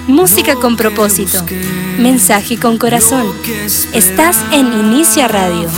Música con propósito. Mensaje con corazón. Estás en Inicia Radio.